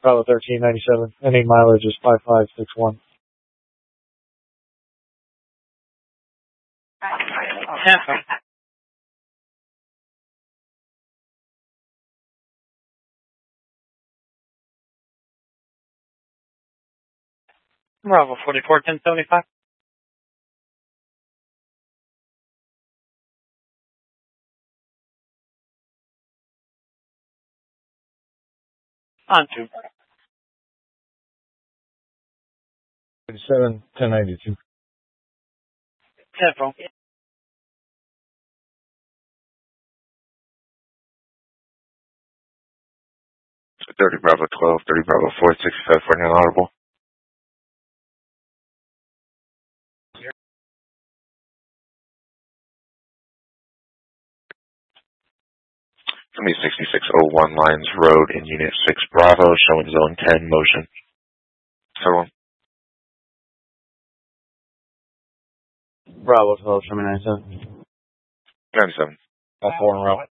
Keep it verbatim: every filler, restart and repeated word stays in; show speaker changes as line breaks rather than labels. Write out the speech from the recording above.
Bravo thirteen ninety-seven. Ending mileage is five five six one.
Tampa. Bravo forty-four ten seventy-five. On two.
thirty-seven ten ninety-two.
Tempo.
thirty Bravo twelve, thirty Bravo four sixty-five for an inaudible. Give me sixty-six oh one Lions Road in Unit six Bravo, showing Zone ten motion. So one.
Bravo twelve, show me ninety-seven.
ninety-seven.
All four in row.